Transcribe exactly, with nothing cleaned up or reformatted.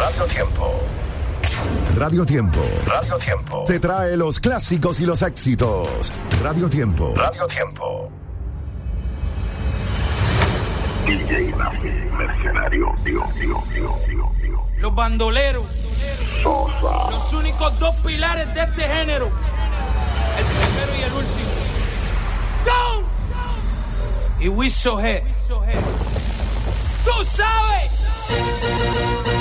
Radio Tiempo. Radio Tiempo. Radio Tiempo. Te trae los clásicos y los éxitos. Radio Tiempo. Radio Tiempo. D J Nafi, mercenario, digo, digo, digo, digo, digo. Los bandoleros. Sosa. Los únicos dos pilares de este género. El primero y el último. ¡Go! Y Wiso G. Tú sabes.